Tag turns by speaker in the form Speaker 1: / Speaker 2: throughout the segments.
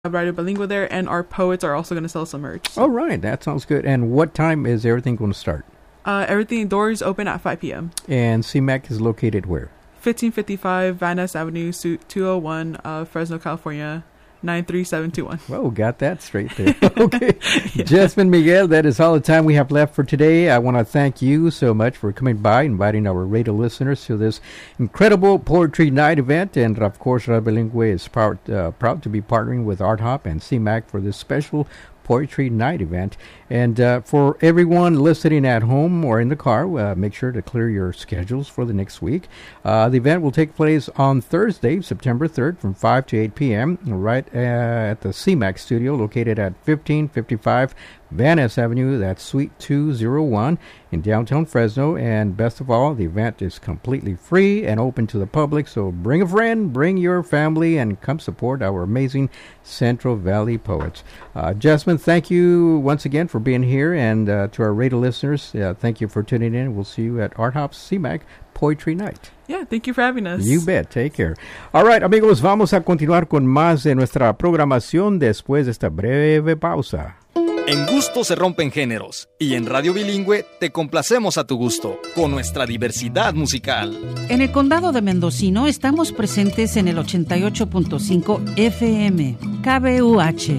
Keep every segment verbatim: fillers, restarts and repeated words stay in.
Speaker 1: Radio Bilingüe there, and our poets are also going to sell some merch.
Speaker 2: So. All right, that sounds good. And what time is everything going to start?
Speaker 1: Uh, everything, doors open at five p.m.
Speaker 2: And C MAC is located where?
Speaker 1: fifteen fifty-five Van Ness Avenue, Suite two oh one, uh, Fresno, California, nine three seven two one.
Speaker 2: Well, got that straight there. Okay. Yeah. Jasmine Miguel, that is all the time we have left for today. I want to thank you so much for coming by, inviting our radio listeners to this incredible Poetry Night event. And, of course, Radio Bilingüe is proud, uh, proud to be partnering with Art Hop and C MAC for this special Poetry Night event. And uh, for everyone listening at home or in the car, uh, make sure to clear your schedules for the next week. Uh, the event will take place on Thursday, September third from five to eight p.m. right uh, at the C MAC studio located at fifteen fifty-five Van Ness Avenue. That's Suite two oh one in downtown Fresno. And best of all, the event is completely free and open to the public. So bring a friend, bring your family, and come support our amazing Central Valley poets. Uh, Jasmine, thank you once again for being here. And uh, to our radio listeners, uh, thank you for tuning in. We'll see you at Art Hop's C MAC Poetry Night.
Speaker 1: Yeah, thank you for having us.
Speaker 2: You bet. Take care. All right, amigos, vamos a continuar con más de nuestra programación después de esta breve pausa.
Speaker 3: En gusto se rompen géneros, y en Radio Bilingüe te complacemos a tu gusto, con nuestra diversidad musical.
Speaker 4: En el condado de Mendocino estamos presentes en el ochenta y ocho punto cinco F M, K B U H.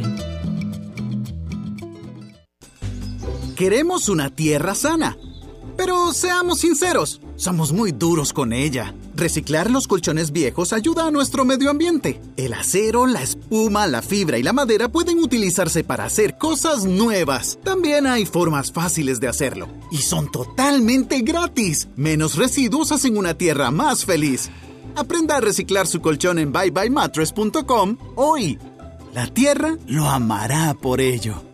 Speaker 5: Queremos una tierra sana, pero seamos sinceros, somos muy duros con ella. Reciclar los colchones viejos ayuda a nuestro medio ambiente. El acero, la espuma, la fibra y la madera pueden utilizarse para hacer cosas nuevas. También hay formas fáciles de hacerlo. Y son totalmente gratis. Menos residuos hacen una tierra más feliz. Aprenda a reciclar su colchón en bye bye mattress punto com hoy. La tierra lo amará por ello.